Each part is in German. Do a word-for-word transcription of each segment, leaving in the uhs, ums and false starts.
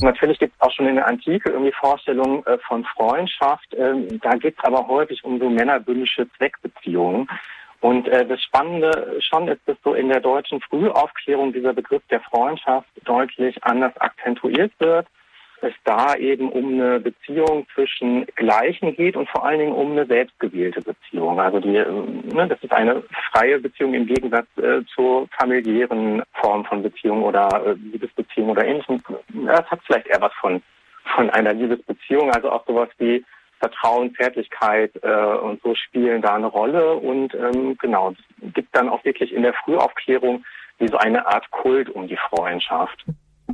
Natürlich gibt es auch schon in der Antike irgendwie Vorstellungen äh, von Freundschaft. Ähm, da geht es aber häufig um so männerbündische Zweckbeziehungen. Und äh, das Spannende schon ist, dass so in der deutschen Frühaufklärung dieser Begriff der Freundschaft deutlich anders akzentuiert wird. Es da eben um eine Beziehung zwischen Gleichen geht und vor allen Dingen um eine selbstgewählte Beziehung. Also die, ne, das ist eine freie Beziehung im Gegensatz äh, zur familiären Form von Beziehung oder äh, Liebesbeziehung oder ähnlichem. Das hat vielleicht eher was von von einer Liebesbeziehung, also auch sowas wie Vertrauen, Zärtlichkeit äh, und so spielen da eine Rolle. Und ähm, genau, es gibt dann auch wirklich in der Frühaufklärung wie so eine Art Kult um die Freundschaft.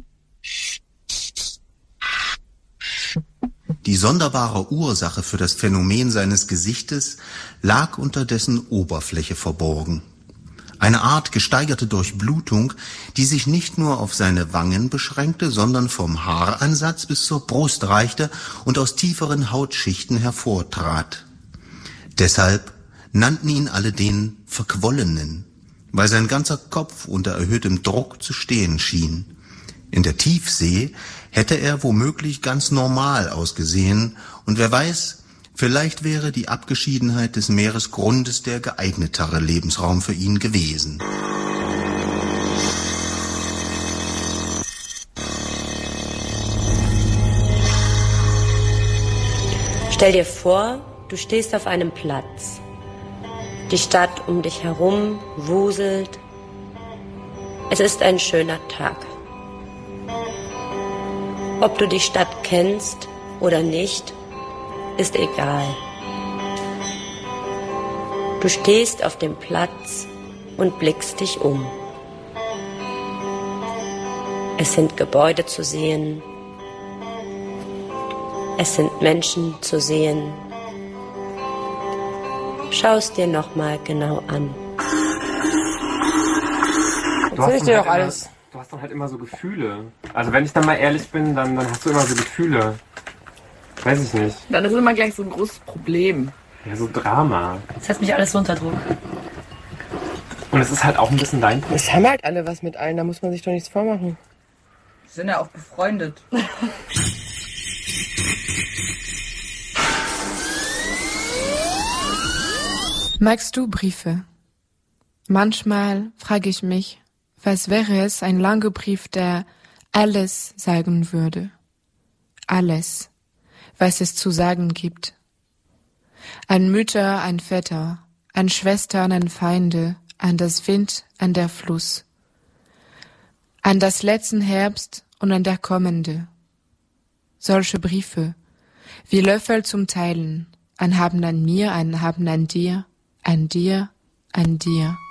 Die sonderbare Ursache für das Phänomen seines Gesichtes lag unter dessen Oberfläche verborgen. Eine Art gesteigerte Durchblutung, die sich nicht nur auf seine Wangen beschränkte, sondern vom Haaransatz bis zur Brust reichte und aus tieferen Hautschichten hervortrat. Deshalb nannten ihn alle den Verquollenen, weil sein ganzer Kopf unter erhöhtem Druck zu stehen schien. In der Tiefsee hätte er womöglich ganz normal ausgesehen, und wer weiß, vielleicht wäre die Abgeschiedenheit des Meeresgrundes der geeignetere Lebensraum für ihn gewesen. Stell dir vor, du stehst auf einem Platz. Die Stadt um dich herum wuselt. Es ist ein schöner Tag. Ob du die Stadt kennst oder nicht, ist egal. Du stehst auf dem Platz und blickst dich um. Es sind Gebäude zu sehen. Es sind Menschen zu sehen. Schau es dir nochmal genau an. Erzähl ich dir doch alles. Du hast doch halt immer so Gefühle. Also wenn ich dann mal ehrlich bin, dann, dann hast du immer so Gefühle. Weiß ich nicht. Dann ist immer gleich so ein großes Problem. Ja, so Drama. Das setzt mich alles so unter Druck. Und es ist halt auch ein bisschen dein Problem. Es haben halt alle was mit allen, da muss man sich doch nichts vormachen. Wir sind ja auch befreundet. Magst du Briefe? Manchmal frage ich mich, was wäre es, ein langer Brief, der alles sagen würde. Alles, was es zu sagen gibt. An Mütter, an Väter, an Schwestern, an Feinde, an das Wind, an der Fluss. An das letzten Herbst und an der kommende. Solche Briefe, wie Löffel zum Teilen, ein haben an mir, ein haben an dir, an dir, an dir.